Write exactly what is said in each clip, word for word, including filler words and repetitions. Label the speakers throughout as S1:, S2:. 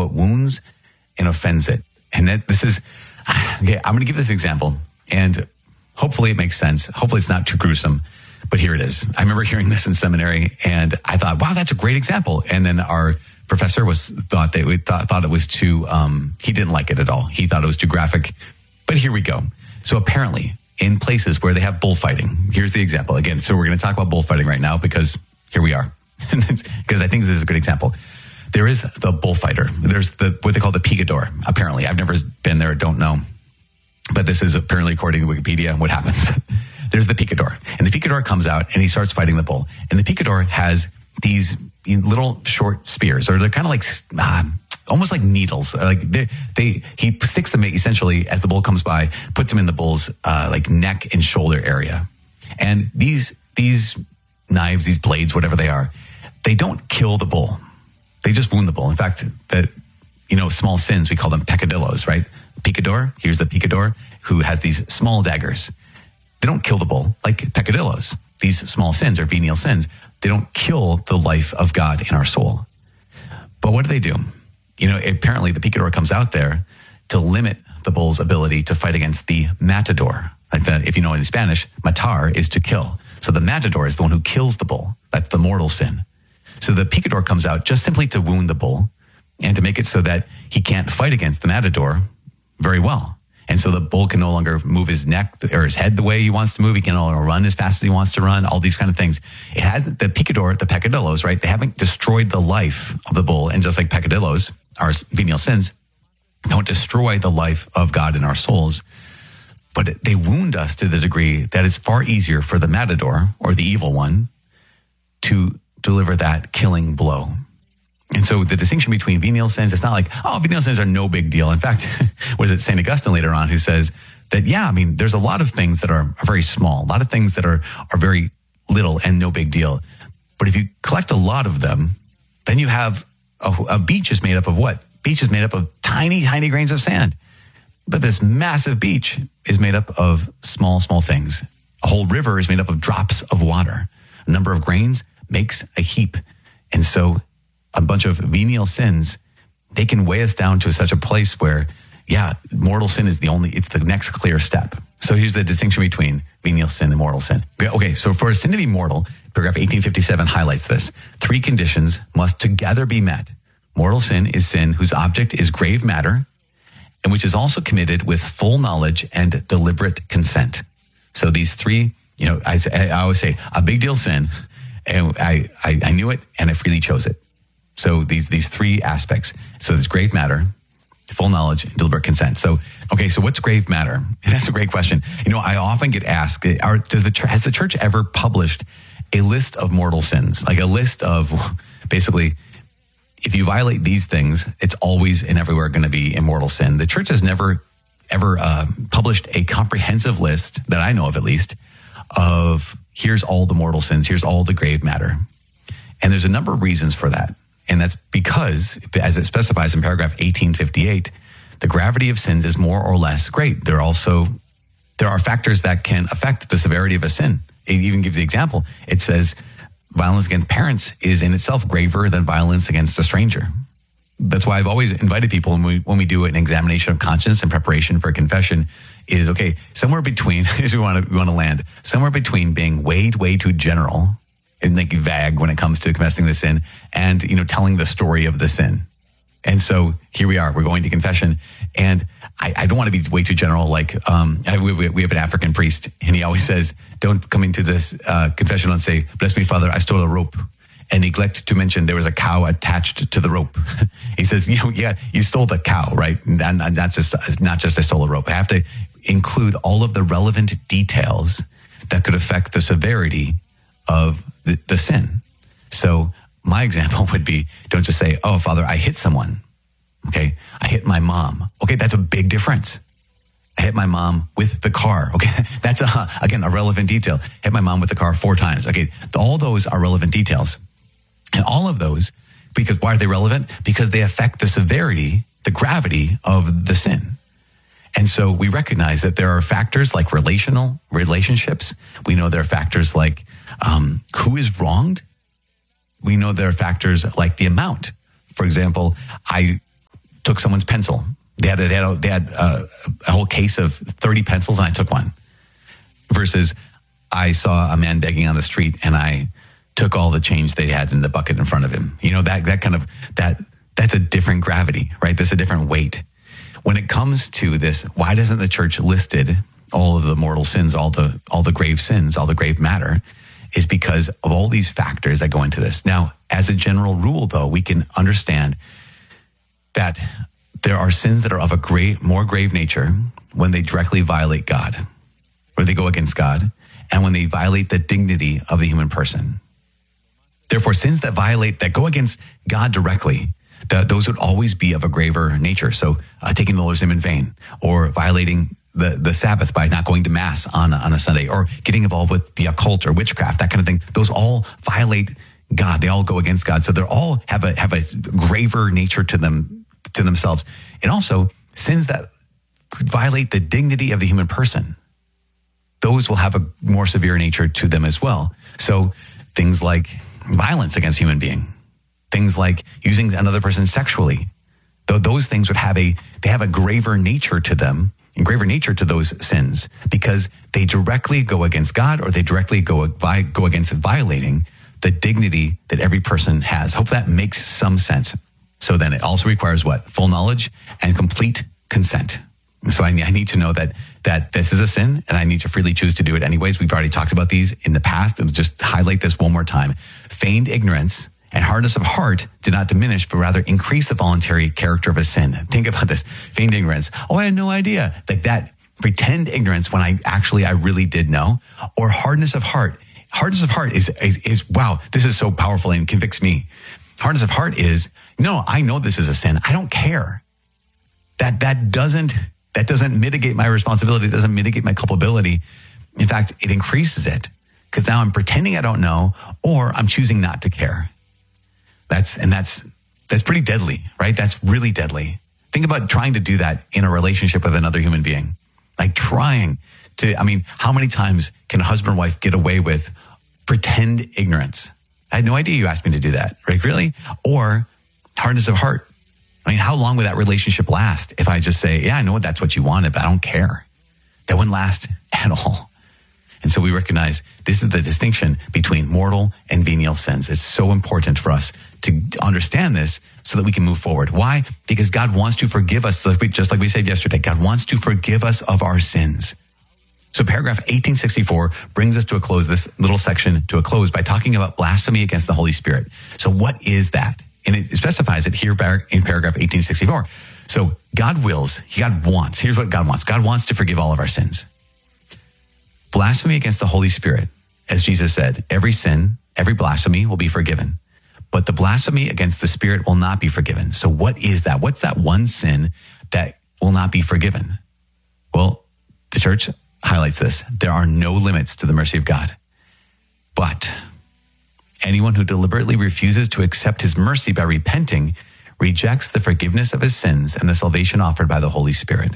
S1: what wounds and offends it. And that, this is, okay, I'm going to give this example, and hopefully it makes sense. Hopefully it's not too gruesome, but here it is. I remember hearing this in seminary, and I thought, wow, that's a great example. And then our professor was thought that we thought, thought it was too, um, he didn't like it at all. He thought it was too graphic, but here we go. So apparently in places where they have bullfighting, here's the example again. So we're going to talk about bullfighting right now because here we are. Because I think this is a good example. There is the bullfighter. There's the what they call the picador. Apparently, I've never been there, don't know. But this is apparently, according to Wikipedia, what happens. There's the picador. And the picador comes out and he starts fighting the bull. And the picador has these little short spears, or they're kind of like, uh, almost like needles. Like they, they, he sticks them essentially as the bull comes by, puts them in the bull's uh, like neck and shoulder area. And these, these knives, these blades, whatever they are, they don't kill the bull. They just wound the bull. In fact, the, you know, small sins, we call them peccadillos, right? Picador, here's the picador who has these small daggers. They don't kill the bull like peccadillos. These small sins are venial sins. They don't kill the life of God in our soul. But what do they do? You know, apparently the picador comes out there to limit the bull's ability to fight against the matador. Like the, if you know in Spanish, matar is to kill. So the matador is the one who kills the bull. That's the mortal sin. So the picador comes out just simply to wound the bull and to make it so that he can't fight against the matador very well. And so the bull can no longer move his neck or his head the way he wants to move. He can no longer run as fast as he wants to run, all these kind of things. It hasn't, the picador, the peccadillos, right? They haven't destroyed the life of the bull. And just like peccadillos, our venial sins, don't destroy the life of God in our souls. But they wound us to the degree that it's far easier for the matador or the evil one to deliver that killing blow. And so the distinction between venial sins, it's not like, oh, venial sins are no big deal. In fact, was it Saint Augustine later on who says that, yeah, I mean, there's a lot of things that are, are very small, a lot of things that are, are very little and no big deal. But if you collect a lot of them, then you have a, a beach is made up of what? Beach is made up of tiny, tiny grains of sand. But this massive beach is made up of small, small things. A whole river is made up of drops of water. A number of grains makes a heap. And so a bunch of venial sins, they can weigh us down to such a place where, yeah, mortal sin is the only, it's the next clear step. So here's the distinction between venial sin and mortal sin. Okay, so for a sin to be mortal, paragraph eighteen fifty-seven highlights this. Three conditions must together be met. Mortal sin is sin whose object is grave matter, and which is also committed with full knowledge and deliberate consent. So these three, you know, I, I always say, a big deal sin, and I, I, I knew it, and I freely chose it. So these these three aspects. So there's grave matter, full knowledge, and deliberate consent. So, okay, so what's grave matter? And that's a great question. You know, I often get asked, are, does the has the church ever published a list of mortal sins? Like a list of, basically, if you violate these things, it's always and everywhere going to be a mortal sin. The church has never, ever uh, published a comprehensive list, that I know of at least, of here's all the mortal sins, here's all the grave matter. And there's a number of reasons for that. And that's because, as it specifies in paragraph eighteen fifty-eight, the gravity of sins is more or less great. There are also, there are factors that can affect the severity of a sin. It even gives the example. It says violence against parents is in itself graver than violence against a stranger. That's why I've always invited people when we, when we do an examination of conscience in preparation for a confession is, okay, somewhere between, as we want to, we want to land, somewhere between being way, way too general and like vague when it comes to confessing the sin and, you know, telling the story of the sin. And so here we are, we're going to confession. And I, I don't want to be way too general. Like, um, I, we, we have an African priest and he always says, don't come into this uh, confession and say, bless me, Father, I stole a rope, and neglect to mention there was a cow attached to the rope. He says, you know, yeah, you stole the cow, right? Not, not just, not just I stole a rope. I have to include all of the relevant details that could affect the severity of the, the sin. So my example would be, don't just say, oh, Father, I hit someone. Okay. I hit my mom. Okay. That's a big difference. I hit my mom with the car. Okay. That's a, again, a relevant detail. Hit my mom with the car four times. Okay. All those are relevant details. And all of those, because why are they relevant? Because they affect the severity, the gravity of the sin. And so we recognize that there are factors like relational relationships. We know there are factors like um, who is wronged. We know there are factors like the amount. For example, I took someone's pencil. They had, they had, a, they had a, a whole case of thirty pencils and I took one. Versus I saw a man begging on the street and I took all the change they had in the bucket in front of him. You know, that, that kind of, that, that's a different gravity, right? That's a different weight. When it comes to this, why doesn't the church listed all of the mortal sins, all the, all the grave sins, all the grave matter, is because of all these factors that go into this. Now, as a general rule, though, we can understand that there are sins that are of a great, more grave nature when they directly violate God, or they go against God, and when they violate the dignity of the human person. Therefore, sins that violate, that go against God directly, the, those would always be of a graver nature. So uh, taking the Lord's name in vain, or violating the, the Sabbath by not going to Mass on, on a Sunday, or getting involved with the occult or witchcraft, that kind of thing. Those all violate God. They all go against God. So they're all have a have a graver nature to them, to themselves. And also, sins that violate the dignity of the human person, those will have a more severe nature to them as well. So things like violence against a human being, things like using another person sexually, though those things would have a, they have a graver nature to them, and graver nature to those sins, because they directly go against God, or they directly go, go against violating the dignity that every person has. Hope that makes some sense. So then it also requires what? Full knowledge and complete consent. So I, I need to know that that this is a sin, and I need to freely choose to do it anyways. We've already talked about these in the past, and just highlight this one more time. Feigned ignorance and hardness of heart did not diminish, but rather increase the voluntary character of a sin. Think about this. Feigned ignorance. Oh, I had no idea. Like that pretend ignorance when I actually, I really did know. Or hardness of heart. Hardness of heart is, is, is wow, this is so powerful and convicts me. Hardness of heart is, no, I know this is a sin. I don't care. That, that doesn't, that doesn't mitigate my responsibility. It doesn't mitigate my culpability. In fact, it increases it, because now I'm pretending I don't know, or I'm choosing not to care. That's, and that's, that's pretty deadly, right? That's really deadly. Think about trying to do that in a relationship with another human being. Like trying to, I mean, how many times can a husband and wife get away with pretend ignorance? I had no idea you asked me to do that, right? Really? Or hardness of heart. I mean, how long would that relationship last if I just say, yeah, I know that's what you wanted, but I don't care? That wouldn't last at all. And so we recognize this is the distinction between mortal and venial sins. It's so important for us to understand this so that we can move forward. Why? Because God wants to forgive us, just like we said yesterday. God wants to forgive us of our sins. So paragraph eighteen sixty-four brings us to a close, this little section to a close, by talking about blasphemy against the Holy Spirit. So what is that? And it specifies it here in paragraph eighteen sixty-four. So God wills, God wants, here's what God wants. God wants to forgive all of our sins. Blasphemy against the Holy Spirit, as Jesus said, every sin, every blasphemy will be forgiven, but the blasphemy against the Spirit will not be forgiven. So what is that? What's that one sin that will not be forgiven? Well, the church highlights this. There are no limits to the mercy of God, but anyone who deliberately refuses to accept his mercy by repenting rejects the forgiveness of his sins and the salvation offered by the Holy Spirit.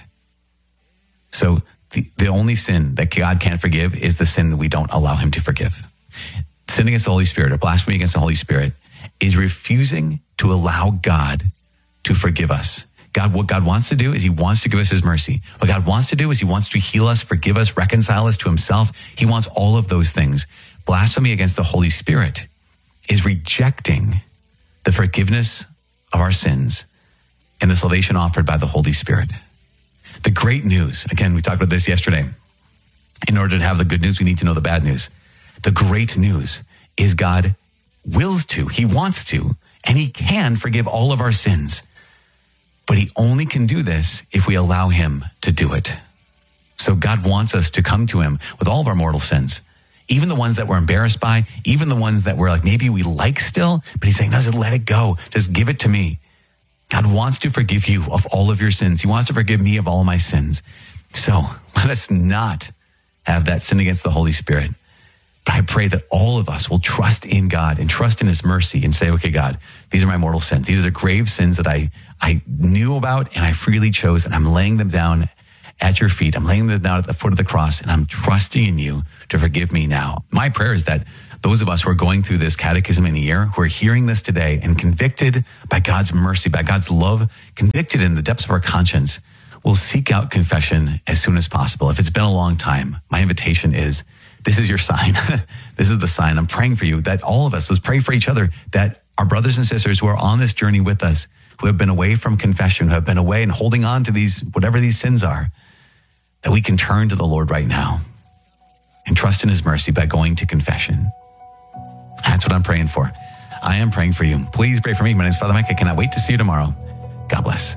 S1: So the, the only sin that God can't forgive is the sin that we don't allow him to forgive. Sin against the Holy Spirit, or blasphemy against the Holy Spirit, is refusing to allow God to forgive us. God, what God wants to do is he wants to give us his mercy. What God wants to do is he wants to heal us, forgive us, reconcile us to himself. He wants all of those things. Blasphemy against the Holy Spirit is rejecting the forgiveness of our sins and the salvation offered by the Holy Spirit. The great news, again, we talked about this yesterday. In order to have the good news, we need to know the bad news. The great news is God wills to, he wants to, and he can forgive all of our sins. But he only can do this if we allow him to do it. So God wants us to come to him with all of our mortal sins, even the ones that we're embarrassed by, even the ones that we're like, maybe we like still, but he's saying, no, just let it go. Just give it to me. God wants to forgive you of all of your sins. He wants to forgive me of all of my sins. So let us not have that sin against the Holy Spirit. But I pray that all of us will trust in God and trust in his mercy and say, okay, God, these are my mortal sins. These are the grave sins that I, I knew about and I freely chose, and I'm laying them down at your feet. I'm laying them down at the foot of the cross, and I'm trusting in you to forgive me now. My prayer is that those of us who are going through this catechism in a year, who are hearing this today and convicted by God's mercy, by God's love, convicted in the depths of our conscience, will seek out confession as soon as possible. If it's been a long time, my invitation is, this is your sign. This is the sign. I'm praying for you that all of us, let's pray for each other, that our brothers and sisters who are on this journey with us, who have been away from confession, who have been away and holding on to these, whatever these sins are, that we can turn to the Lord right now and trust in his mercy by going to confession. That's what I'm praying for. I am praying for you. Please pray for me. My name is Father Mike. I cannot wait to see you tomorrow. God bless.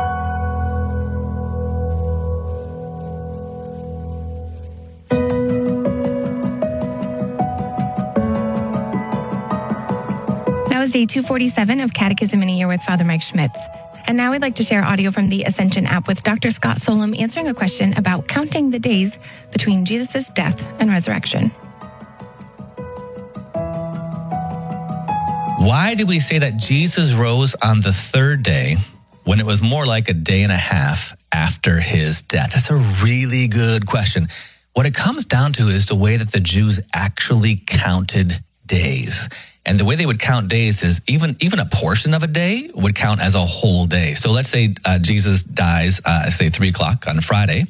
S2: That was day two forty-seven of Catechism in a Year with Father Mike Schmitz. And now I'd like to share audio from the Ascension app with Doctor Scott Solem answering a question about counting the days between Jesus' death and resurrection.
S3: Why did we say that Jesus rose on the third day when it was more like a day and a half after his death? That's a really good question. What it comes down to is the way that the Jews actually counted days. And the way they would count days is even even a portion of a day would count as a whole day. So let's say uh, Jesus dies, uh, say three o'clock on Friday.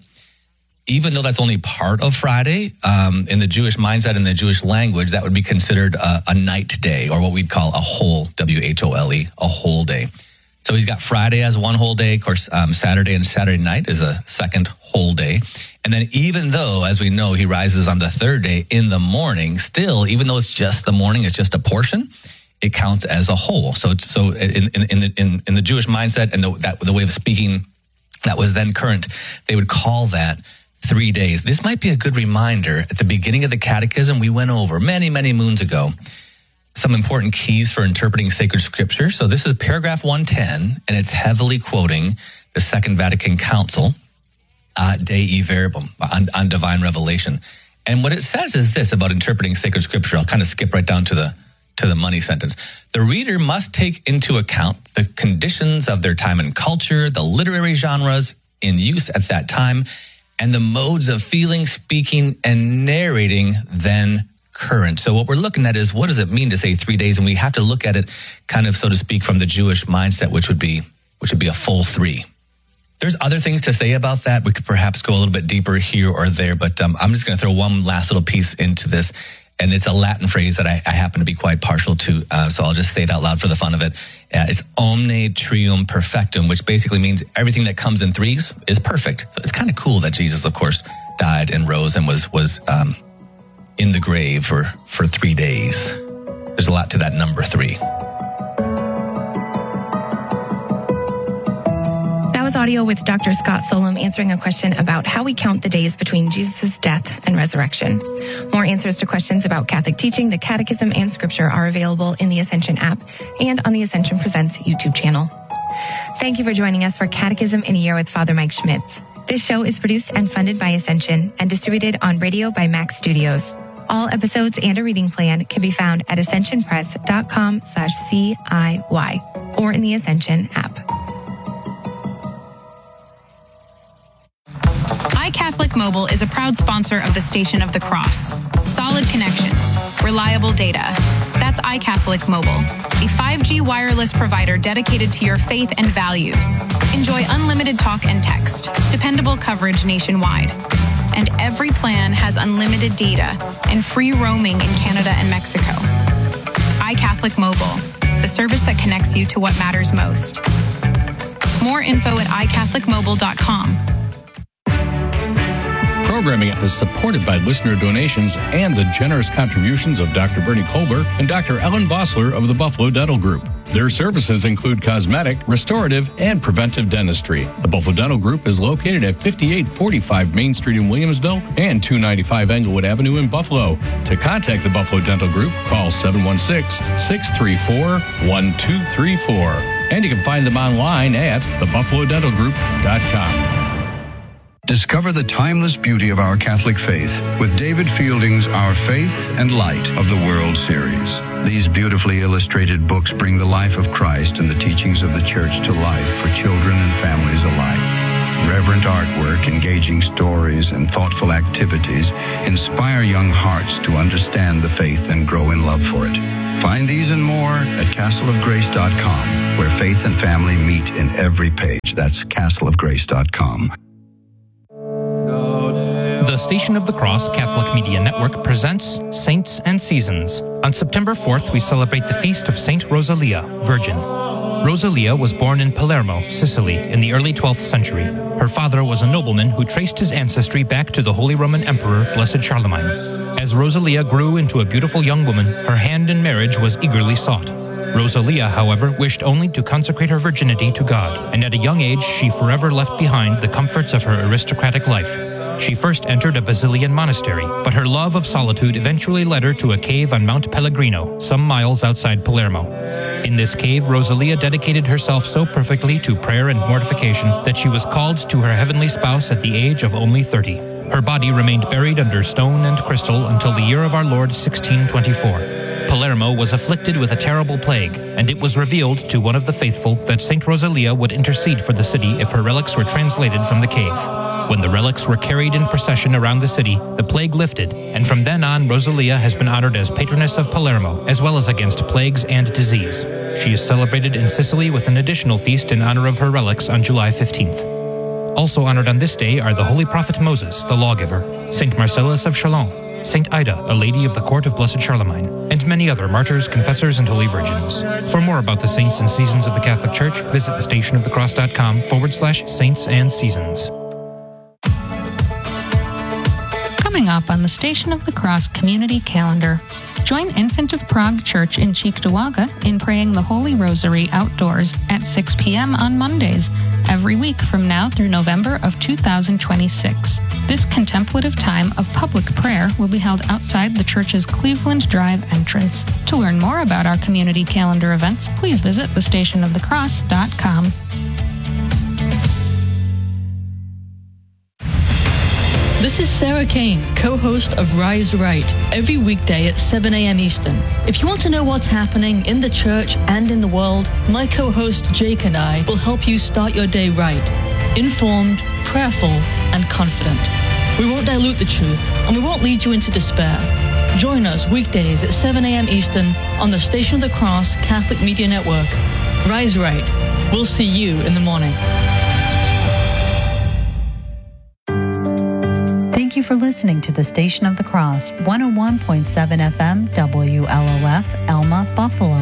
S3: Even though that's only part of Friday, um, in the Jewish mindset, in the Jewish language, that would be considered a, a night day, or what we'd call a whole, W H O L E, a whole day. So he's got Friday as one whole day. Of course, um, Saturday and Saturday night is a second whole day. And then even though, as we know, he rises on the third day in the morning, still, even though it's just the morning, it's just a portion, it counts as a whole. So so in in in the, in, in the Jewish mindset and the, that, the way of speaking that was then current, they would call that three days. This might be a good reminder. At the beginning of the catechism, we went over many, many moons ago some important keys for interpreting sacred scripture. So this is paragraph one ten, and it's heavily quoting the Second Vatican Council, uh, Dei Verbum, on, on divine revelation. And what it says is this about interpreting sacred scripture. I'll kind of skip right down to the to the money sentence. The reader must take into account the conditions of their time and culture, the literary genres in use at that time, and the modes of feeling, speaking, and narrating then current. So what we're looking at is, what does it mean to say three days? And we have to look at it kind of, so to speak, from the Jewish mindset, which would be which would be a full three. There's other things to say about that. We could perhaps go a little bit deeper here or there, but um, I'm just going to throw one last little piece into this. And it's a Latin phrase that I, I happen to be quite partial to, uh, so I'll just say it out loud for the fun of it. Uh, it's omne trium perfectum, which basically means everything that comes in threes is perfect. So it's kind of cool that Jesus, of course, died and rose and was was um, in the grave for, for three days. There's a lot to that number three.
S2: That was audio with Doctor Scott Solem answering a question about how we count the days between Jesus' death and resurrection. More answers to questions about Catholic teaching, the Catechism, and Scripture are available in the Ascension app and on the Ascension Presents YouTube channel. Thank you for joining us for Catechism in a Year with Father Mike Schmitz. This show is produced and funded by Ascension and distributed on radio by Max Studios. All episodes and a reading plan can be found at ascensionpress.com slash CIY or in the Ascension app.
S4: iCatholic Mobile is a proud sponsor of the Station of the Cross. Solid connections, reliable data. That's iCatholic Mobile, a five G wireless provider dedicated to your faith and values. Enjoy unlimited talk and text, dependable coverage nationwide. And every plan has unlimited data and free roaming in Canada and Mexico. iCatholic Mobile, the service that connects you to what matters most. More info at i catholic mobile dot com.
S5: Programming is supported by listener donations and the generous contributions of Doctor Bernie Kolber and Doctor Ellen Vossler of the Buffalo Dental Group. Their services include cosmetic, restorative, and preventive dentistry. The Buffalo Dental Group is located at fifty-eight forty-five Main Street in Williamsville and two ninety-five Englewood Avenue in Buffalo. To contact the Buffalo Dental Group, call seven one six, six three four, one two three four. And you can find them online at the buffalo dental group dot com.
S6: Discover the timeless beauty of our Catholic faith with David Fielding's Our Faith and Light of the World series. These beautifully illustrated books bring the life of Christ and the teachings of the Church to life for children and families alike. Reverent artwork work, engaging stories, and thoughtful activities inspire young hearts to understand the faith and grow in love for it. Find these and more at castle of grace dot com, where faith and family meet in every page. That's castle of grace dot com.
S7: The Station of the Cross Catholic Media Network presents Saints and Seasons. On September fourth, we celebrate the feast of Saint Rosalia, Virgin. Rosalia was born in Palermo, Sicily, in the early twelfth century. Her father was a nobleman who traced his ancestry back to the Holy Roman Emperor, Blessed Charlemagne. As Rosalia grew into a beautiful young woman, her hand in marriage was eagerly sought. Rosalia, however, wished only to consecrate her virginity to God, and at a young age she forever left behind the comforts of her aristocratic life. She first entered a Basilian monastery, but her love of solitude eventually led her to a cave on Mount Pellegrino, some miles outside Palermo. In this cave, Rosalia dedicated herself so perfectly to prayer and mortification that she was called to her heavenly spouse at the age of only thirty. Her body remained buried under stone and crystal until the year of our Lord sixteen twenty-four. Palermo was afflicted with a terrible plague, and it was revealed to one of the faithful that Saint Rosalia would intercede for the city if her relics were translated from the cave. When the relics were carried in procession around the city, the plague lifted, and from then on Rosalia has been honored as patroness of Palermo, as well as against plagues and disease. She is celebrated in Sicily with an additional feast in honor of her relics on July fifteenth. Also honored on this day are the Holy Prophet Moses, the lawgiver, Saint Marcellus of Chalons, Saint Ida, a lady of the court of Blessed Charlemagne, and many other martyrs, confessors, and holy virgins. For more about the saints and seasons of the Catholic Church, visit thestationofthecross.com forward slash saints and seasons.
S8: Coming up on the Station of the Cross Community Calendar. Join Infant of Prague Church in Cheektowaga in praying the Holy Rosary outdoors at six p.m. on Mondays, every week from now through November of two thousand twenty-six. This contemplative time of public prayer will be held outside the church's Cleveland Drive entrance. To learn more about our community calendar events, please visit the station of the cross dot com.
S9: This is Sarah Kane, co-host of Rise Right, every weekday at seven a.m. Eastern. If you want to know what's happening in the church and in the world, my co-host Jake and I will help you start your day right, informed, prayerful, and confident. We won't dilute the truth, and we won't lead you into despair. Join us weekdays at seven a.m. Eastern on the Station of the Cross Catholic Media Network. Rise Right. We'll see you in the morning.
S10: Thank you for listening to the Station of the Cross, one oh one point seven F M, W L O F, Elma, Buffalo.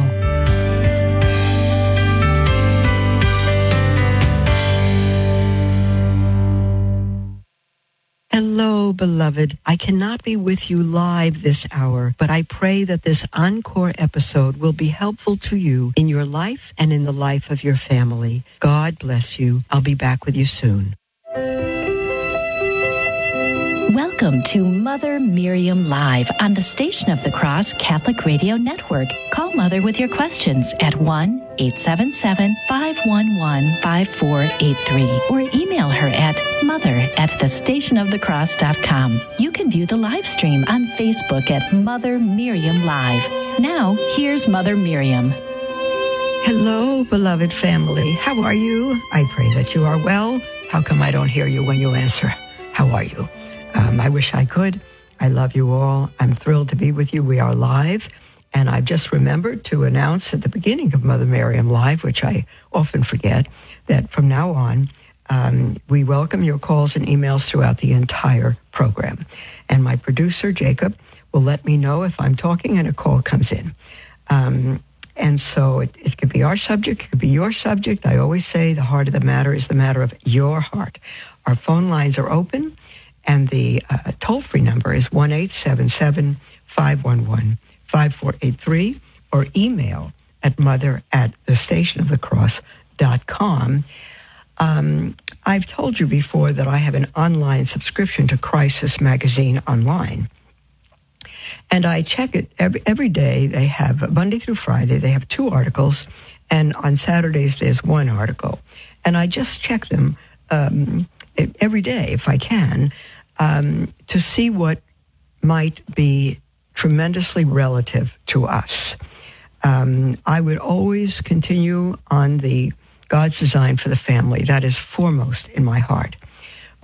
S11: Hello, beloved. I cannot be with you live this hour, but I pray that this encore episode will be helpful to you in your life and in the life of your family. God bless you. I'll be back with you soon.
S12: Welcome to Mother Miriam Live on the Station of the Cross Catholic Radio Network. Call Mother with your questions at one eight seven seven, five one one, five four eight three or email her at mother at the station of the cross dot com. You can view the live stream on Facebook at Mother Miriam Live. Now, here's Mother Miriam.
S11: Hello, beloved family. How are you? I pray that you are well. How come I don't hear you when you answer? How are you? Um, I wish I could. I love you all. I'm thrilled to be with you. We are live. And I've just remembered to announce at the beginning of Mother Miriam Live, which I often forget, that from now on, um, we welcome your calls and emails throughout the entire program. And my producer, Jacob, will let me know if I'm talking and a call comes in. Um, and so it, it could be our subject, it could be your subject. I always say the heart of the matter is the matter of your heart. Our phone lines are open. And the uh, toll-free number is one eight seven seven, five one one, five four eight three or email at mother at the station of the cross dot com. Um, I've told you before that I have an online subscription to Crisis Magazine online. And I check it every, every day. They have, Monday through Friday, they have two articles. And on Saturdays, there's one article. And I just check them um, every day, if I can, um, to see what might be tremendously relative to us. Um, I would always continue on the God's design for the family. That is foremost in my heart. But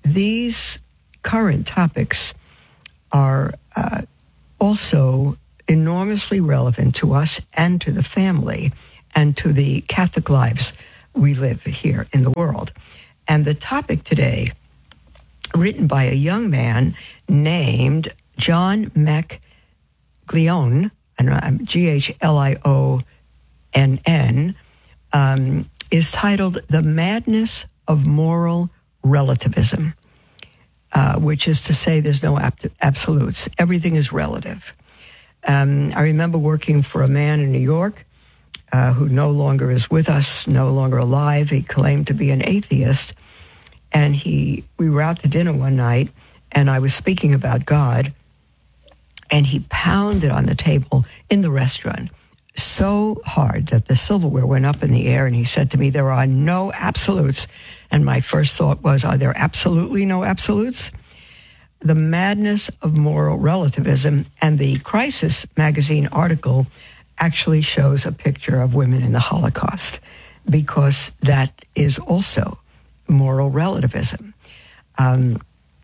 S11: these current topics are uh, also enormously relevant to us and to the family and to the Catholic lives we live here in the world. And the topic today, written by a young man named John McGlionn, G H L I O N N, um, is titled The Madness of Moral Relativism, uh, which is to say there's no ab- absolutes. Everything is relative. Um, I remember working for a man in New York uh, who no longer is with us, no longer alive. He claimed to be an atheist. And he, we were out to dinner one night, and I was speaking about God, and he pounded on the table in the restaurant so hard that the silverware went up in the air, and he said to me, there are no absolutes. And my first thought was, are there absolutely no absolutes? The madness of moral relativism, and the Crisis magazine article actually shows a picture of women in the Holocaust, because that is also moral relativism. Um,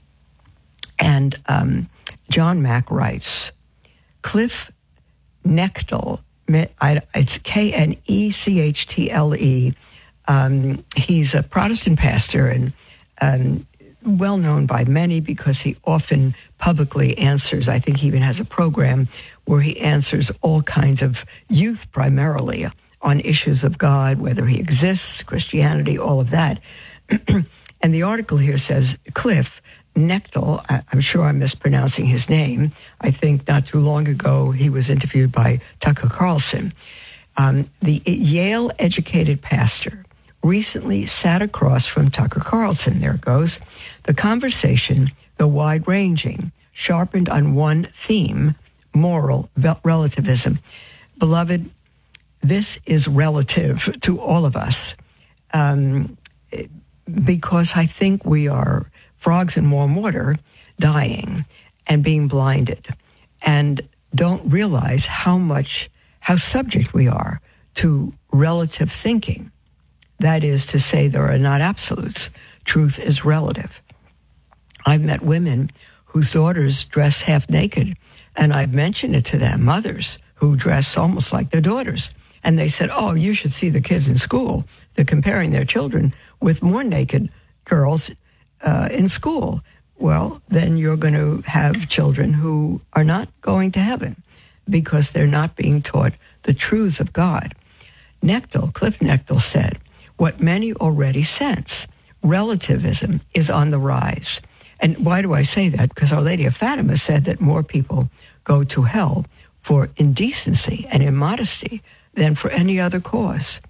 S11: and um, John Mack writes, Cliff Knechtle, it's K N E C H T L E, um, he's a Protestant pastor and um, well known by many because he often publicly answers, I think he even has a program where he answers all kinds of youth primarily on issues of God, whether he exists, Christianity, all of that. And the article here says, Cliff Knechtle, I'm sure I'm mispronouncing his name. I think not too long ago he was interviewed by Tucker Carlson. Um, the Yale-educated pastor recently sat across from Tucker Carlson. There it goes. The conversation, though wide-ranging, sharpened on one theme, moral relativism. Beloved, this is relative to all of us. Um, because I think we are frogs in warm water, dying and being blinded, and don't realize how much, how subject we are to relative thinking. That is to say, there are not absolutes. Truth is relative. I've met women whose daughters dress half naked, and I've mentioned it to them, mothers who dress almost like their daughters. And they said, oh, you should see the kids in school. They're comparing their children with more naked girls uh, in school. Well, then you're going to have children who are not going to heaven because they're not being taught the truths of God. Knechtle, Cliff Knechtle said, what many already sense, relativism is on the rise. And why do I say that? Because Our Lady of Fatima said that more people go to hell for indecency and immodesty than for any other cause.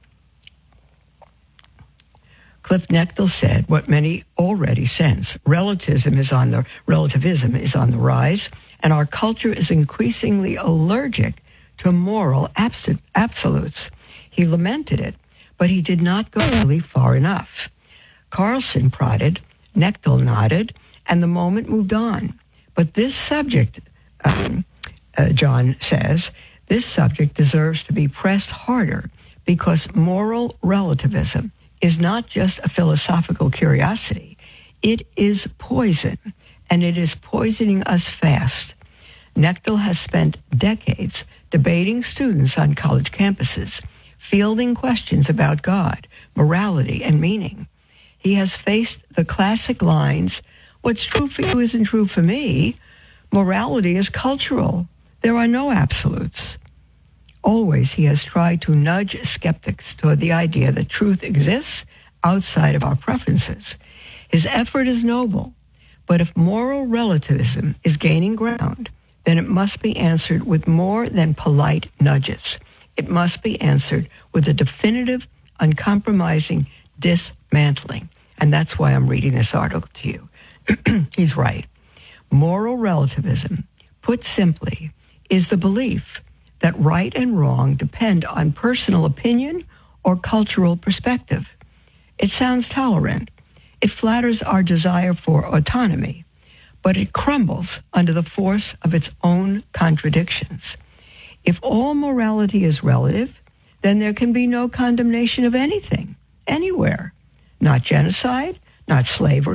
S11: Cliff Knechtle said what many already sense. Relativism is on the relativism is on the rise, and our culture is increasingly allergic to moral abs- absolutes. He lamented it, but he did not go really far enough. Carlson prodded, Knechtle nodded, and the moment moved on. But this subject, um, uh, John says, this subject deserves to be pressed harder because moral relativism is not just a philosophical curiosity. It is poison, and it is poisoning us fast. Knechtle has spent decades debating students on college campuses, fielding questions about God, morality, and meaning. He has faced the classic lines, what's true for you isn't true for me. Morality is cultural. There are no absolutes. Always he has tried to nudge skeptics toward the idea that truth exists outside of our preferences. His effort is noble, but if moral relativism is gaining ground, then it must be answered with more than polite nudges. It must be answered with a definitive, uncompromising dismantling. And that's why I'm reading this article to you. He's right. Moral relativism, put simply, is the belief that right and wrong depend on personal opinion or cultural perspective. It sounds tolerant. It flatters our desire for autonomy, but it crumbles under the force of its own contradictions. If all morality is relative, then there can be no condemnation of anything, anywhere. Not genocide, not slavery,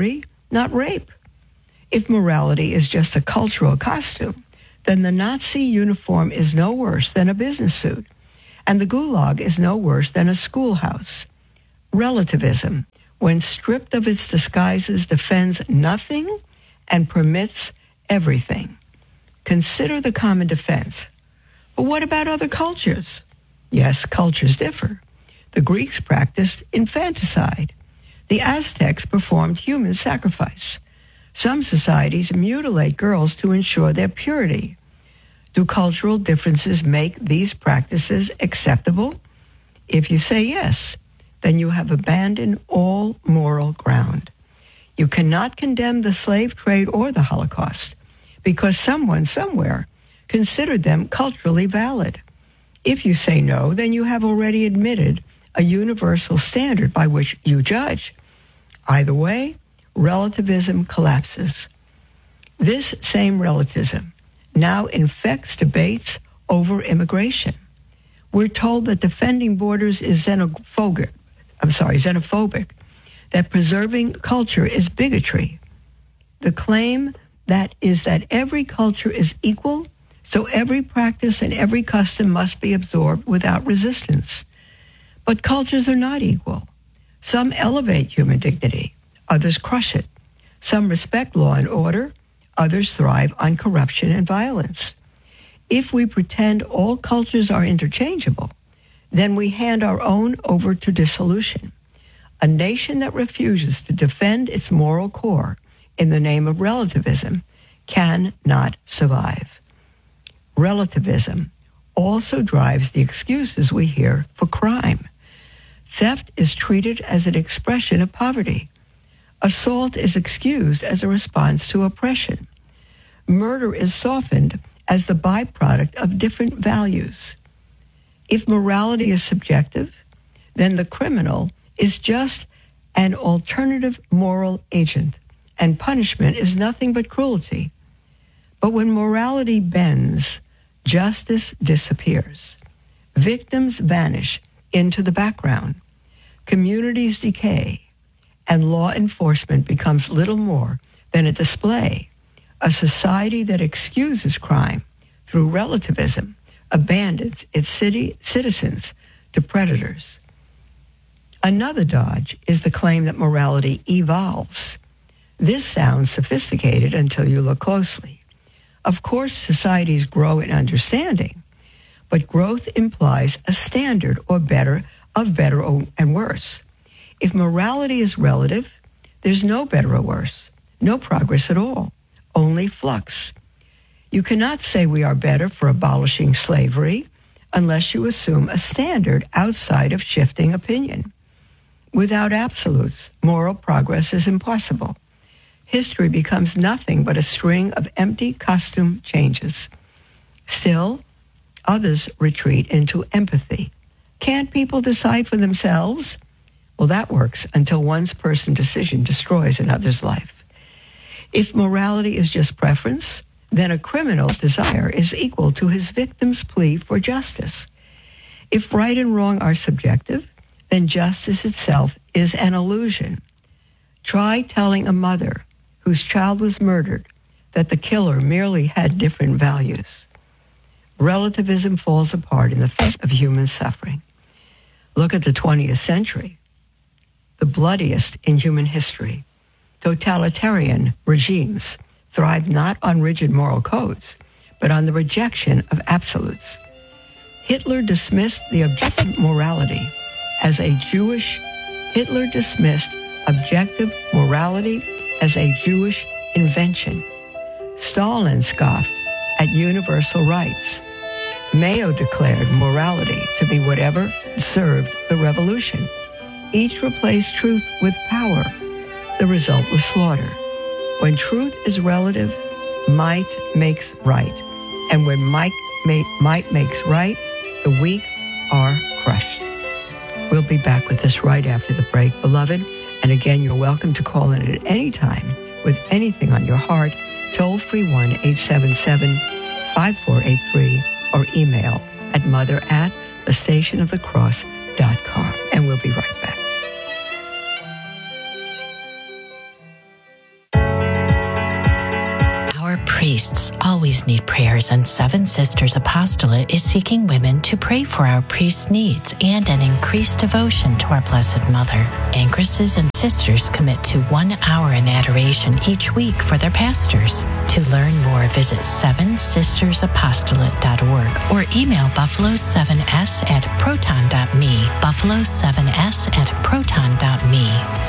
S11: not rape. If morality is just a cultural costume, then the Nazi uniform is no worse than a business suit, and the Gulag is no worse than a schoolhouse. Relativism, when stripped of its disguises, defends nothing and permits everything. Consider the common defense. But what about other cultures? Yes, cultures differ. The Greeks practiced infanticide. The Aztecs performed human sacrifice. Some societies mutilate girls to ensure their purity. Do cultural differences make these practices acceptable? If you say yes, then you have abandoned all moral ground. You cannot condemn the slave trade or the Holocaust because someone somewhere considered them culturally valid. If you say no, then you have already admitted a universal standard by which you judge. Either way, relativism collapses. This same relativism now infects debates over immigration. We're told that defending borders is xenophobic, I'm sorry, xenophobic, that preserving culture is bigotry. The claim that is that every culture is equal, so every practice and every custom must be absorbed without resistance. But cultures are not equal. Some elevate human dignity, others crush it. Some respect law and order, others thrive on corruption and violence. If we pretend all cultures are interchangeable, then we hand our own over to dissolution. A nation that refuses to defend its moral core in the name of relativism cannot survive. Relativism also drives the excuses we hear for crime. Theft is treated as an expression of poverty. Assault is excused as a response to oppression. Murder is softened as the byproduct of different values. If morality is subjective, then the criminal is just an alternative moral agent, and punishment is nothing but cruelty. But when morality bends, justice disappears. Victims vanish into the background. Communities decay, and law enforcement becomes little more than a display. A society that excuses crime through relativism abandons its city citizens to predators. Another dodge is the claim that morality evolves. This sounds sophisticated until you look closely. Of course, societies grow in understanding, but growth implies a standard or better of better and worse. If morality is relative, there's no better or worse, no progress at all, only flux. You cannot say we are better for abolishing slavery unless you assume a standard outside of shifting opinion. Without absolutes, moral progress is impossible. History becomes nothing but a string of empty costume changes. Still, others retreat into empathy. Can't people decide for themselves? Well, that works until one's person decision destroys another's life. If morality is just preference, then a criminal's desire is equal to his victim's plea for justice. If right and wrong are subjective, then justice itself is an illusion. Try telling a mother whose child was murdered that the killer merely had different values. Relativism falls apart in the face of human suffering. Look at the twentieth century, the bloodiest in human history. Totalitarian regimes thrive not on rigid moral codes, but on the rejection of absolutes. Hitler dismissed the objective morality as a Jewish, Hitler dismissed objective morality as a Jewish invention. Stalin scoffed at universal rights. Mayo declared morality to be whatever served the revolution. Each replaced truth with power. The result was slaughter. When truth is relative, might makes right. And when might, may, might makes right, the weak are crushed. We'll be back with this right after the break, beloved. And again, you're welcome to call in at any time with anything on your heart. Toll free one eight seven seven, five four eight three or email at mother at the station of the cross dot com. And we'll be right back.
S12: priests always need prayers, and Seven Sisters Apostolate is seeking women to pray for our priests' needs and an increased devotion to our Blessed Mother. Anchresses and sisters commit to one hour in adoration each week for their pastors. To learn more, visit seven sisters apostolate dot org or email buffalo seven s at proton dot me, buffalo seven s at proton dot me.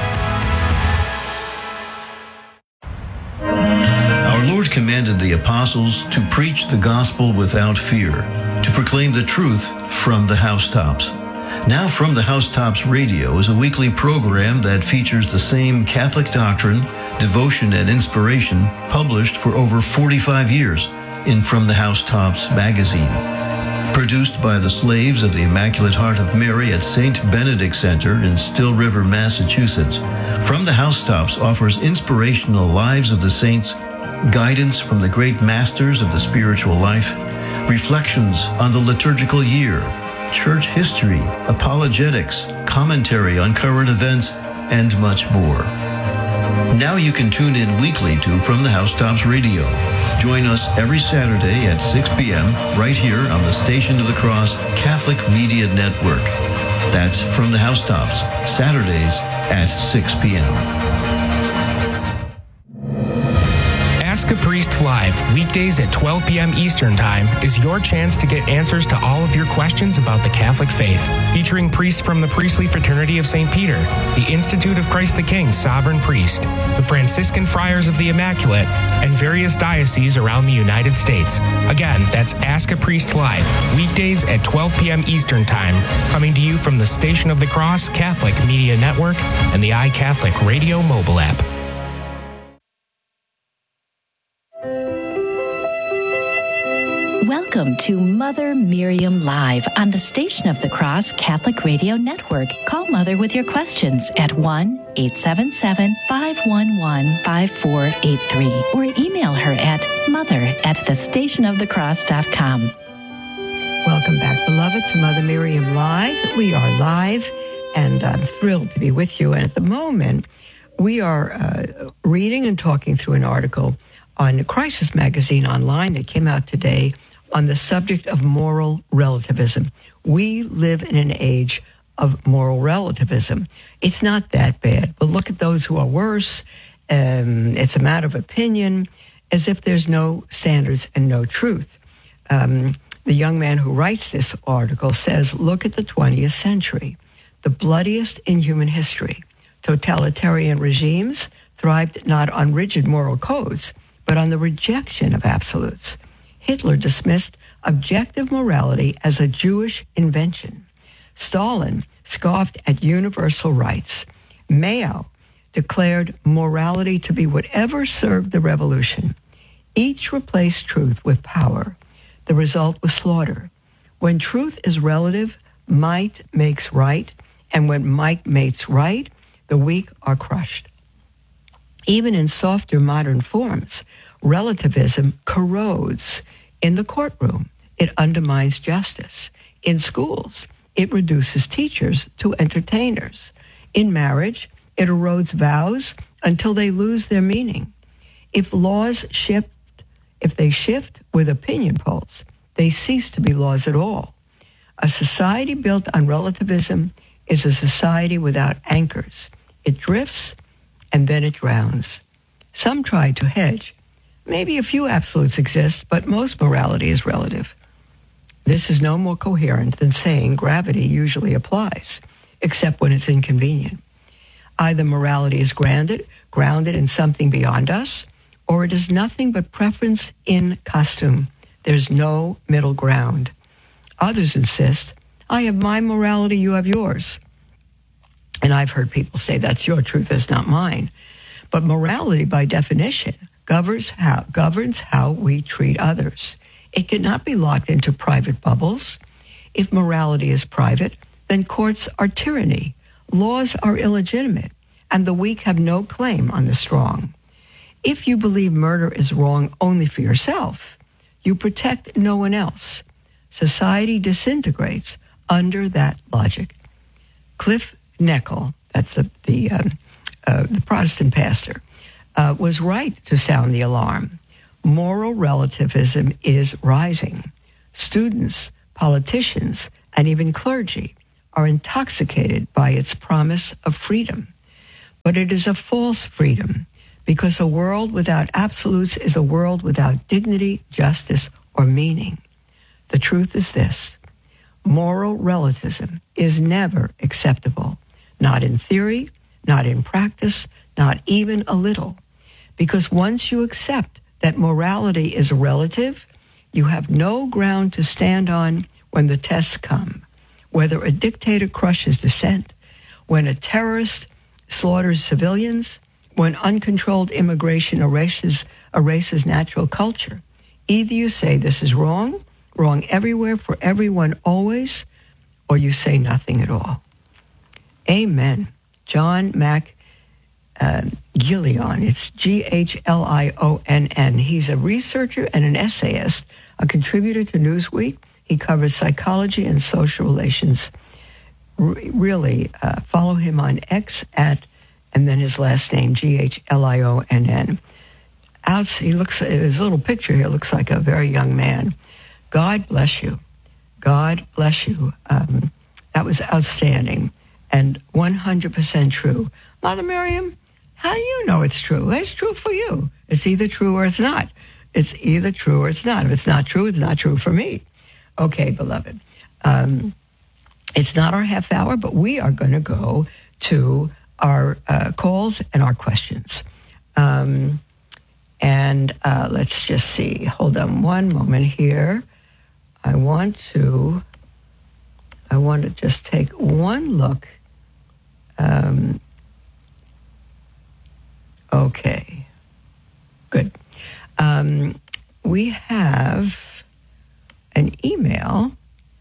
S13: Our Lord commanded the apostles to preach the gospel without fear, to proclaim the truth from the housetops. Now From the Housetops Radio is a weekly program that features the same Catholic doctrine, devotion, and inspiration published for over forty-five years in From the Housetops magazine. Produced by the Slaves of the Immaculate Heart of Mary at Saint Benedict Center in Still River, Massachusetts, From the Housetops offers inspirational lives of the saints, guidance from the great masters of the spiritual life, reflections on the liturgical year, church history, apologetics, commentary on current events, and much more. Now you can tune in weekly to From the Housetops Radio. Join us every Saturday at six p.m. right here on the Station of the Cross Catholic Media Network. That's From the Housetops, Saturdays at six p.m.
S14: Ask a Priest Live, weekdays at twelve p.m. Eastern Time, is your chance to get answers to all of your questions about the Catholic faith. Featuring priests from the Priestly Fraternity of Saint Peter, the Institute of Christ the King Sovereign Priest, the Franciscan Friars of the Immaculate, and various dioceses around the United States. Again, that's Ask a Priest Live, weekdays at twelve p.m. Eastern Time, coming to you from the Station of the Cross Catholic Media Network and the iCatholic Radio mobile app.
S12: Welcome to Mother Miriam Live on the Station of the Cross Catholic Radio Network. Call Mother with your questions at one eight seven seven, five one one, five four eight three or email her at mother at the station of the cross dot com.
S11: Welcome back, beloved, to Mother Miriam Live. We are live, and I'm thrilled to be with you. And at the moment, we are uh, reading and talking through an article on Crisis Magazine Online that came out today on the subject of moral relativism. We live in an age of moral relativism. It's not that bad, but look at those who are worse. Um, it's a matter of opinion, as if there's no standards and no truth. Um, the young man who writes this article says, look at the twentieth century, the bloodiest in human history. Totalitarian regimes thrived not on rigid moral codes, but on the rejection of absolutes. Hitler dismissed objective morality as a Jewish invention. Stalin scoffed at universal rights. Mao declared morality to be whatever served the revolution. Each replaced truth with power. The result was slaughter. When truth is relative, might makes right, and when might makes right, the weak are crushed. Even in softer modern forms, relativism corrodes. In the courtroom, it undermines justice. In schools, it reduces teachers to entertainers. In marriage, it erodes vows until they lose their meaning. If laws shift, if they shift with opinion polls, they cease to be laws at all. A society built on relativism is a society without anchors. It drifts, and then it drowns. Some try to hedge. Maybe a few absolutes exist, but most morality is relative. This is no more coherent than saying gravity usually applies, except when it's inconvenient. Either morality is grounded, grounded in something beyond us, or it is nothing but preference in costume. There's no middle ground. Others insist, I have my morality, you have yours. And I've heard people say, that's your truth, that's not mine. But morality, by definition, governs how, governs how we treat others. It cannot be locked into private bubbles. If morality is private, then courts are tyranny, laws are illegitimate, and the weak have no claim on the strong. If you believe murder is wrong only for yourself, you protect no one else. Society disintegrates under that logic. Cliff Neckel, that's the, the, um, uh, the Protestant pastor, Uh, was right to sound the alarm. Moral relativism is rising. Students, politicians, and even clergy are intoxicated by its promise of freedom. But it is a false freedom, because a world without absolutes is a world without dignity, justice, or meaning. The truth is this: moral relativism is never acceptable, not in theory, not in practice, not even a little. Because once you accept that morality is relative, you have no ground to stand on when the tests come. Whether a dictator crushes dissent, when a terrorist slaughters civilians, when uncontrolled immigration erases, erases natural culture, either you say this is wrong, wrong everywhere, for everyone, always, or you say nothing at all. Amen. John Mac uh, Gillion, it's G H L I O N N. He's a researcher and an essayist, a contributor to Newsweek. He covers psychology and social relations. R- really, uh, follow him on X at, and then his last name, G H L I O N N. Out, he looks, his little picture here looks like a very young man. God bless you. God bless you. Um, that was outstanding and one hundred percent true. Mother Miriam, how do you know it's true? It's true for you. It's either true or it's not. It's either true or it's not. If it's not true, it's not true for me. Okay, beloved. Um, it's not our half hour, but we are going to go to our uh, calls and our questions. Um, and uh, let's just see. Hold on one moment here. I want to, I want to just take one look. Um, okay, good. Um, we have an email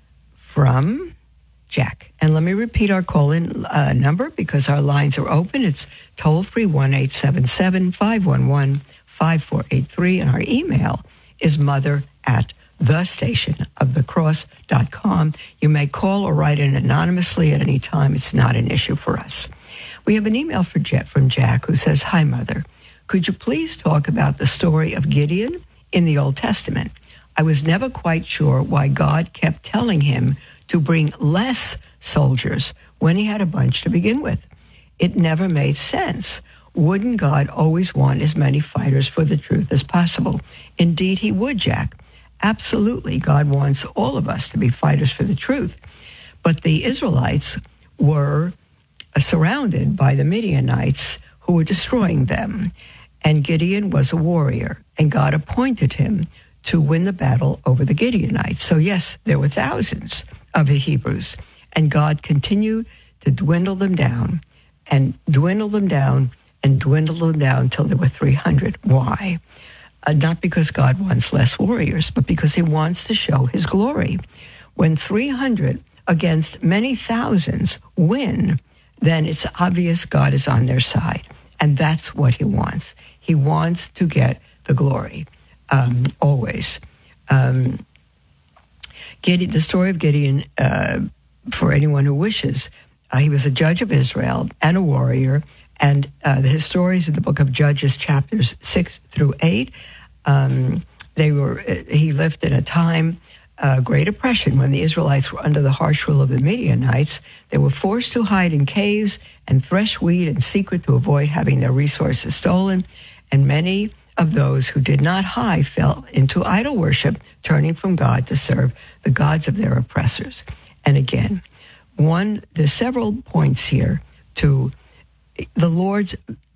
S11: from Jack. And let me repeat our call-in uh, number because our lines are open. It's toll-free one eight seven seven, five one one, five four eight three. And our email is mother at the station of the cross dot com. You may call or write in anonymously at any time. It's not an issue for us. We have an email for Jeff, from Jack, who says, "Hi, Mother. Could you please talk about the story of Gideon in the Old Testament? I was never quite sure why God kept telling him to bring less soldiers when he had a bunch to begin with. It never made sense. Wouldn't God always want as many fighters for the truth as possible? Indeed, he would, Jack. Absolutely, God wants all of us to be fighters for the truth. But the Israelites were surrounded by the Midianites who were destroying them. And Gideon was a warrior, and God appointed him to win the battle over the Gideonites. So yes, there were thousands of the Hebrews, and God continued to dwindle them down and dwindle them down and dwindle them down till there were three hundred. Why? Uh, not because God wants less warriors, but because he wants to show his glory. When three hundred against many thousands win, then it's obvious God is on their side. And that's what he wants. He wants to get the glory, um, always. Um, Gideon, the story of Gideon, uh, for anyone who wishes, uh, he was a judge of Israel and a warrior. And uh, his stories in the book of Judges, chapters six through eight, um, they were. He lived in a time, uh, Great Oppression, when the Israelites were under the harsh rule of the Midianites. They were forced to hide in caves and thresh wheat in secret to avoid having their resources stolen. And many of those who did not hide fell into idol worship, turning from God to serve the gods of their oppressors. And again, one, there's several points here to the Lord's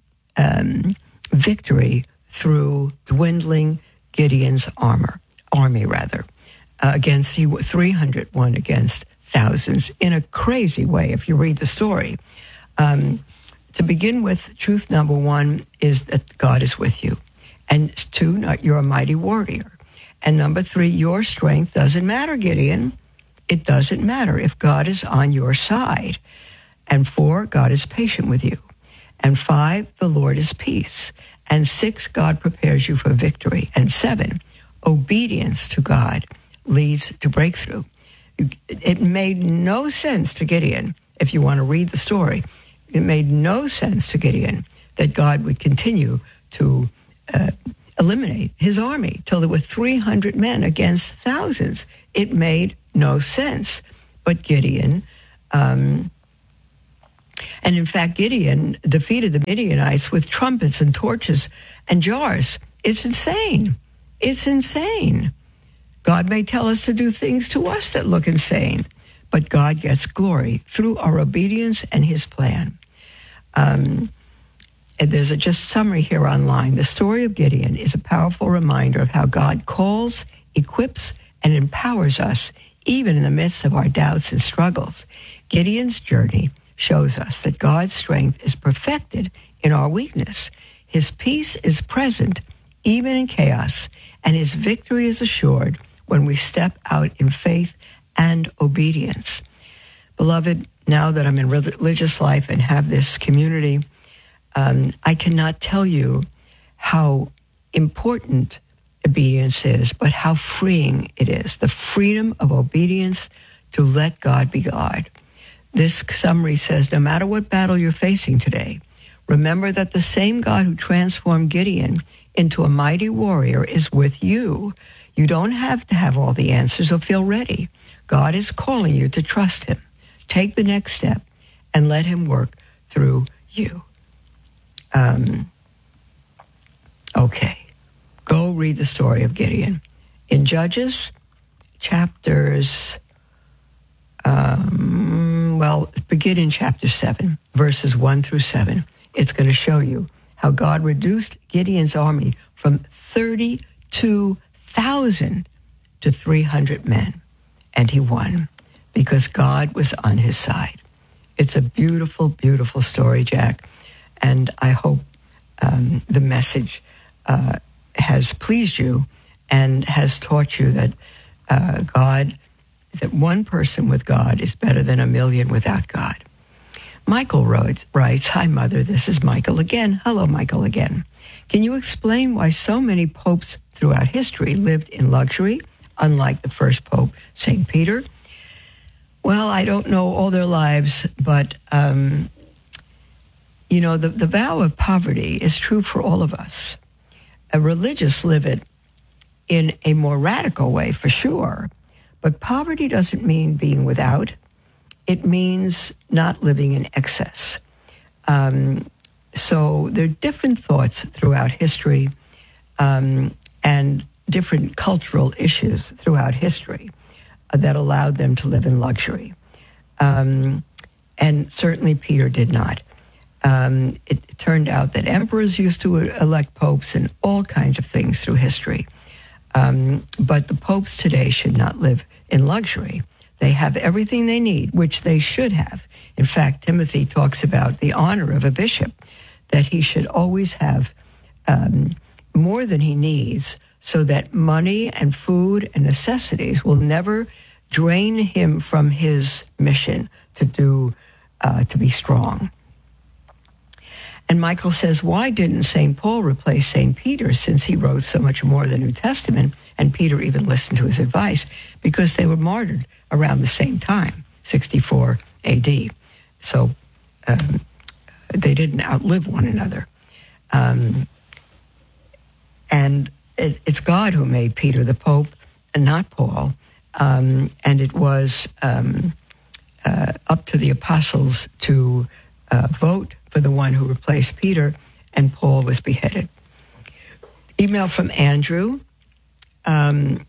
S11: um, victory through dwindling Gideon's armor, army rather, uh, against he three hundred won against thousands in a crazy way. If you read the story, um, to begin with, truth number one is that God is with you, and two, not you're a mighty warrior, and number three, your strength doesn't matter, Gideon. It doesn't matter if God is on your side, and four, God is patient with you. And five, the Lord is peace. And six, God prepares you for victory. And seven, obedience to God leads to breakthrough. It made no sense to Gideon, if you want to read the story, it made no sense to Gideon that God would continue to uh, eliminate his army till there were three hundred men against thousands. It made no sense. But Gideon, um, and in fact, Gideon defeated the Midianites with trumpets and torches and jars. It's insane. It's insane. God may tell us to do things to us that look insane, but God gets glory through our obedience and his plan. Um, and there's a just summary here online. The story of Gideon is a powerful reminder of how God calls, equips, and empowers us, even in the midst of our doubts and struggles. Gideon's journey shows us that God's strength is perfected in our weakness. His peace is present even in chaos, and his victory is assured when we step out in faith and obedience. Beloved, now that I'm in religious life and have this community, um, I cannot tell you how important obedience is, but how freeing it is. The freedom of obedience to let God be God. This summary says, no matter what battle you're facing today, remember that the same God who transformed Gideon into a mighty warrior is with you. You don't have to have all the answers or feel ready. God is calling you to trust him. Take the next step and let him work through you. Um, okay. Go read the story of Gideon. In Judges, chapters, um, well, begin in chapter seven, verses one through seven. It's going to show you how God reduced Gideon's army from thirty-two thousand to three hundred men. And he won because God was on his side. It's a beautiful, beautiful story, Jack. And I hope um, the message uh, has pleased you and has taught you that uh, God, that one person with God is better than a million without God. Michael writes, writes, hi, Mother, this is Michael again. Hello, Michael again. Can you explain why so many popes throughout history lived in luxury, unlike the first pope, Saint Peter? Well, I don't know all their lives, but, um, you know, the, the vow of poverty is true for all of us. A religious live it in a more radical way, for sure. But poverty doesn't mean being without. It means not living in excess. Um, so there are different thoughts throughout history um, and different cultural issues throughout history uh, that allowed them to live in luxury. Um, and certainly Peter did not. Um, it, it turned out that emperors used to elect popes and all kinds of things through history. Um, but the popes today should not live in luxury. They have everything they need, which they should have. In fact, Timothy talks about the honor of a bishop, that he should always have um, more than he needs so that money and food and necessities will never drain him from his mission to do, uh, to be strong. And Michael says, why didn't Saint Paul replace Saint Peter, since he wrote so much more of the New Testament, and Peter even listened to his advice? Because they were martyred around the same time, sixty-four A D. So um, they didn't outlive one another. Um, and it, it's God who made Peter the Pope, and not Paul. Um, and it was um, uh, up to the apostles to uh, vote for the one who replaced Peter, and Paul was beheaded. Email from Andrew. Um,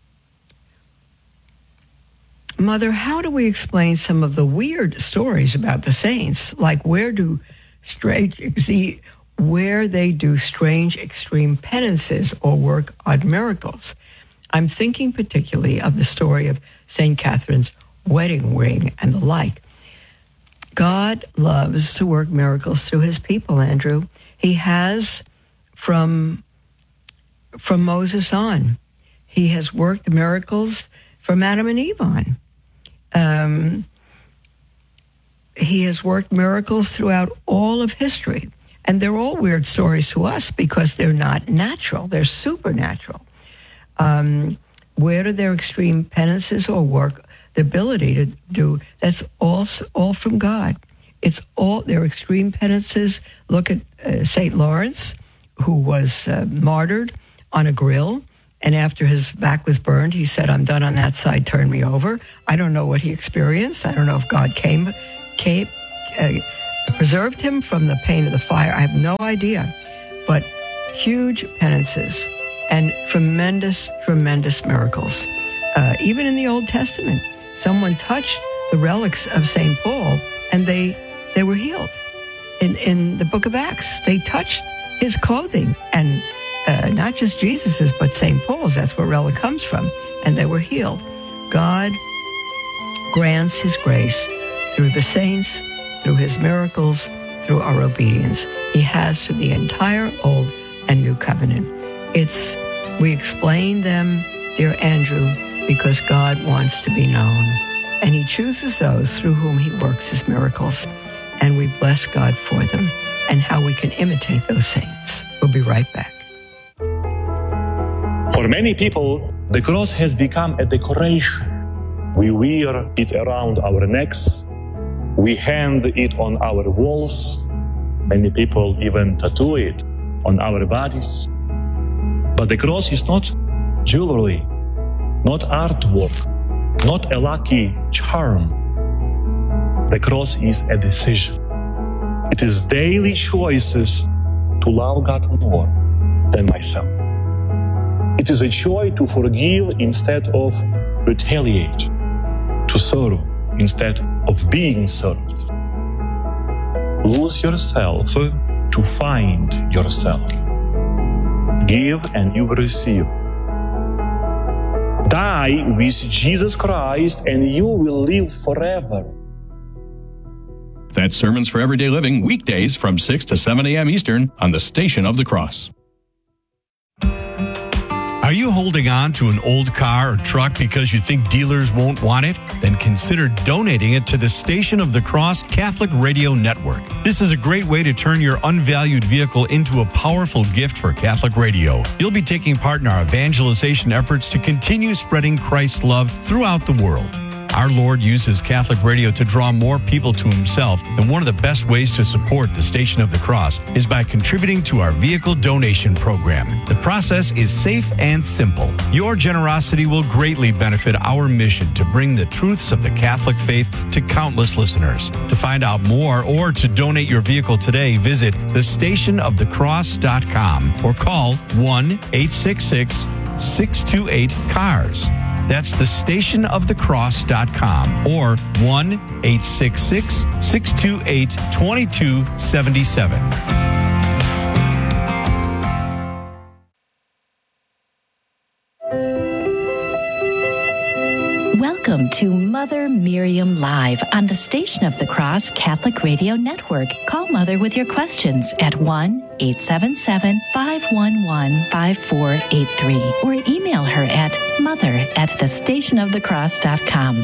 S11: Mother, how do we explain some of the weird stories about the saints? Like where do strange, where they do strange extreme penances or work odd miracles? I'm thinking particularly of the story of Saint Catherine's wedding ring and the like. God loves to work miracles through his people, Andrew. He has from, from Moses on. He has worked miracles from Adam and Eve on. Um, he has worked miracles throughout all of history. And they're all weird stories to us because they're not natural. They're supernatural. Um, where do their extreme penances or work, the ability to do, that's all, all from God. It's all their extreme penances. Look at uh, Saint Lawrence, who was uh, martyred on a grill. And after his back was burned, he said, I'm done on that side, turn me over. I don't know what he experienced. I don't know if God came, came uh, preserved him from the pain of the fire. I have no idea. But huge penances and tremendous, tremendous miracles. Uh, even in the Old Testament, someone touched the relics of Saint Paul and they they were healed. In, in the book of Acts, they touched his clothing and Uh, not just Jesus's, but Saint Paul's. That's where relic comes from. And they were healed. God grants his grace through the saints, through his miracles, through our obedience. He has through the entire Old and New Covenant. It's, we explain them, dear Andrew, because God wants to be known. And he chooses those through whom he works his miracles. And we bless God for them and how we can imitate those saints. We'll be right back.
S15: For many people, the cross has become a decoration. We wear it around our necks. We hang it on our walls. Many people even tattoo it on our bodies. But the cross is not jewelry, not artwork, not a lucky charm. The cross is a decision. It is daily choices to love God more than myself. It is a choice to forgive instead of retaliate, to serve instead of being served. Lose yourself to find yourself. Give and you will receive. Die with Jesus Christ and you will live forever.
S5: That's Sermons for Everyday Living, weekdays from six to seven a.m. Eastern on the Station of the Cross.
S16: Are you holding on to an old car or truck because you think dealers won't want it? Then consider donating it to the Station of the Cross Catholic Radio Network. This is a great way to turn your unvalued vehicle into a powerful gift for Catholic radio. You'll be taking part in our evangelization efforts to continue spreading Christ's love throughout the world. Our Lord uses Catholic radio to draw more people to himself, and one of the best ways to support the Station of the Cross is by contributing to our vehicle donation program. The process is safe and simple. Your generosity will greatly benefit our mission to bring the truths of the Catholic faith to countless listeners. To find out more or to donate your vehicle today, visit the station of the cross dot com or call one eight six six, six two eight, C A R S. That's the station of the cross dot com or one eight six six, six two eight, two two seven seven.
S12: Welcome to Mother Miriam Live on the Station of the Cross Catholic Radio Network. Call Mother with your questions at one eight seven seven, five one one, five four eight three or email her at mother at the station of the cross dot com.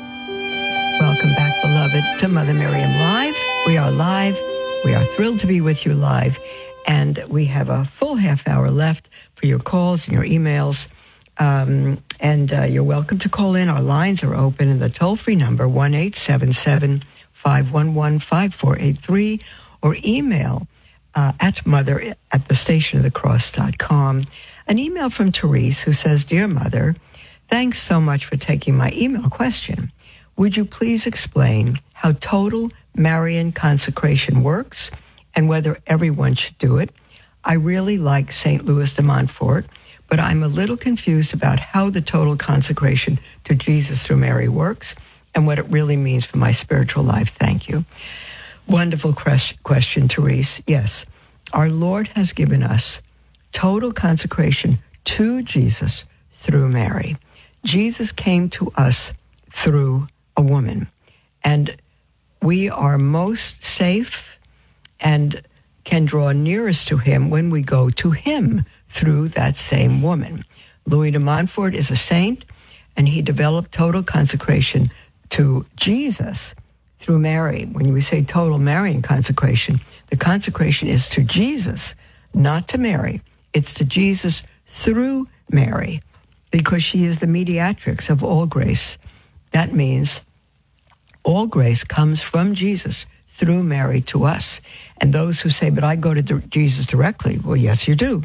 S11: Welcome back, beloved, to Mother Miriam Live. We are live. We are thrilled to be with you live. And we have a full half hour left for your calls and your emails. Um, and uh, you're welcome to call in. Our lines are open, and the toll-free number, one eight seven seven, five one one, five four eight three, or email uh, at mother at the station of the cross dot com. An email from Therese who says, Dear Mother, thanks so much for taking my email question. Would you please explain how total Marian consecration works and whether everyone should do it? I really like Saint Louis de Montfort, but I'm a little confused about how the total consecration to Jesus through Mary works and what it really means for my spiritual life. Thank you. Wonderful question, Therese. Yes, our Lord has given us total consecration to Jesus through Mary. Jesus came to us through a woman, and we are most safe and can draw nearest to him when we go to him through that same woman. Louis de Montfort is a saint, and he developed total consecration to Jesus through Mary. When we say total Marian consecration, the consecration is to Jesus, not to Mary. It's to Jesus through Mary, because she is the mediatrix of all grace. That means all grace comes from Jesus through Mary to us. And those who say, but I go to Jesus directly, well, yes, you do.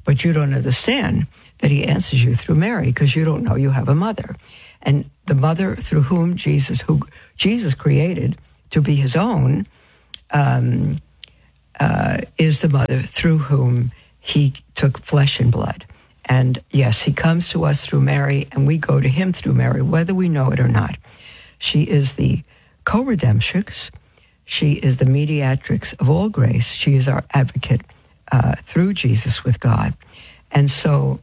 S11: But you don't understand that he answers you through Mary because you don't know you have a mother. And the mother through whom Jesus, who Jesus created to be his own, um, uh, is the mother through whom he took flesh and blood. And yes, he comes to us through Mary, and we go to him through Mary, whether we know it or not. She is the co-redemptrix. She is the mediatrix of all grace. She is our advocate uh, through Jesus with God. And so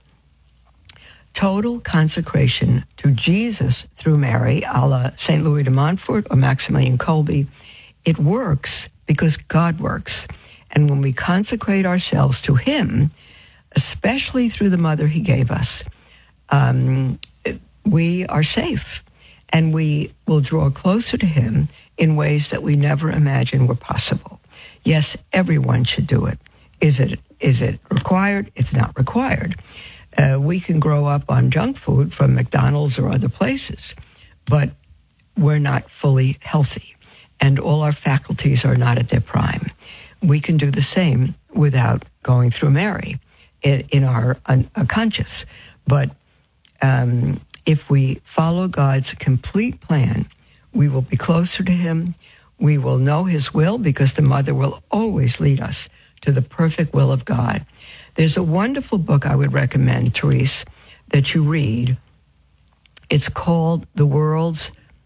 S11: total consecration to Jesus through Mary, a la Saint Louis de Montfort or Maximilian Kolbe, it works because God works. And when we consecrate ourselves to him, especially through the mother he gave us, um, we are safe. And we will draw closer to him in ways that we never imagined were possible. Yes, everyone should do it. Is it is it required? It's not required. Uh, we can grow up on junk food from McDonald's or other places, but we're not fully healthy, and all our faculties are not at their prime. We can do the same without going through Mary in, in our unconscious. But um, if we follow God's complete plan, we will be closer to him. We will know his will because the mother will always lead us to the perfect will of God. There's a wonderful book I would recommend, Therese, that you read. It's called The World's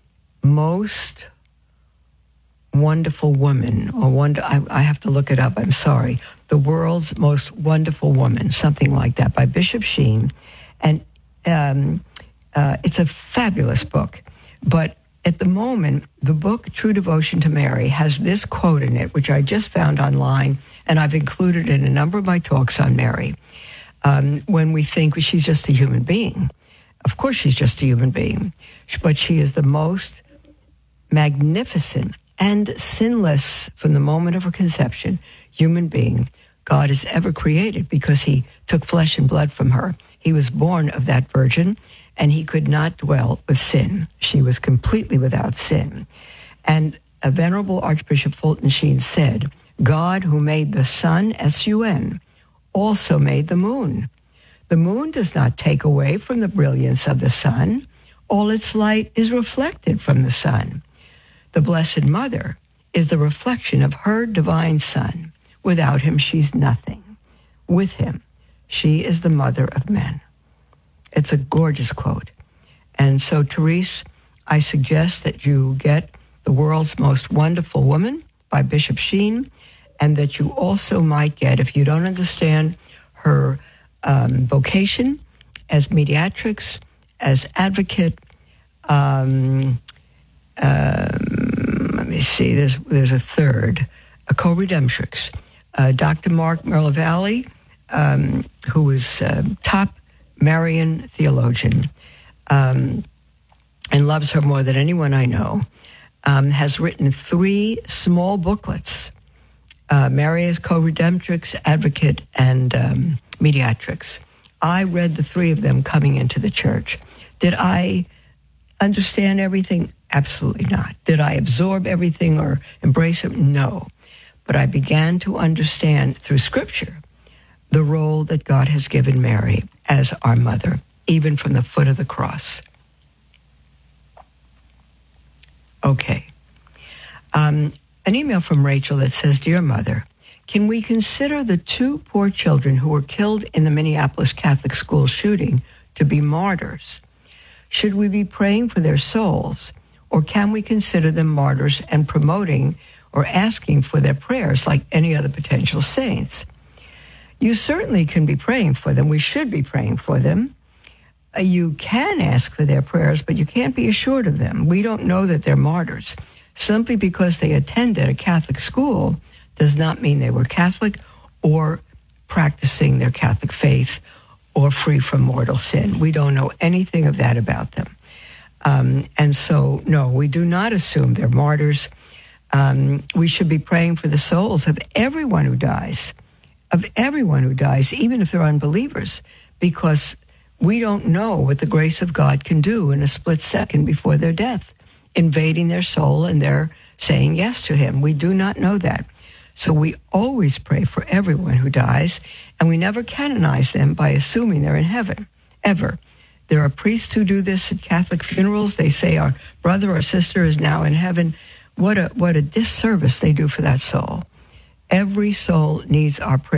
S11: Most Wonderful Woman, or wonder, I, I have to look it up, I'm sorry. The World's Most Wonderful Woman, something like that, by Bishop Sheen. And um, uh, it's a fabulous book. But at the moment, the book True Devotion to Mary has this quote in it, which I just found online, and I've included in a number of my talks on Mary. Um, when we think she's just a human being, of course she's just a human being, but she is the most magnificent and sinless, from the moment of her conception, human being God has ever created, because he took flesh and blood from her. He was born of that virgin, and he could not dwell with sin. She was completely without sin. And a Venerable Archbishop Fulton Sheen said, God, who made the sun, S U N, also made the moon. The moon does not take away from the brilliance of the sun. All its light is reflected from the sun. The Blessed Mother is the reflection of her divine Son. Without him, she's nothing. With him, she is the mother of men. It's a gorgeous quote. And so, Therese, I suggest that you get The World's Most Wonderful Woman by Bishop Sheen, and that you also might get, if you don't understand her um, vocation as mediatrix, as advocate, um, um, let me see, there's, there's a third, a co-redemptrix, uh, Doctor Mark Merlavalli, um, who is uh, top Marian theologian, um, and loves her more than anyone I know, um, has written three small booklets, uh, Mary as co-redemptrix, advocate, and um, mediatrix. I read the three of them coming into the church. Did I understand everything? Absolutely not. Did I absorb everything or embrace it? No. But I began to understand through Scripture the role that God has given Mary as our mother, even from the foot of the cross. Okay. Um, an email from Rachel that says, Dear Mother, can we consider the two poor children who were killed in the Minneapolis Catholic school shooting to be martyrs? Should we be praying for their souls, or can we consider them martyrs and promoting or asking for their prayers like any other potential saints? You certainly can be praying for them. We should be praying for them. Uh, you can ask for their prayers, but you can't be assured of them. We don't know that they're martyrs. Simply because they attended a Catholic school does not mean they were Catholic or practicing their Catholic faith or free from mortal sin. We don't know anything of that about them. Um, and so, no, we do not assume they're martyrs. Um, we should be praying for the souls of everyone who dies, of everyone who dies, even if they're unbelievers, because we don't know what the grace of God can do in a split second before their death, invading their soul and they're saying yes to him. We do not know that. So we always pray for everyone who dies, and we never canonize them by assuming they're in heaven, ever. There are priests who do this at Catholic funerals. They say our brother or sister is now in heaven. What a what a disservice they do for that soul. Every soul needs our prayer.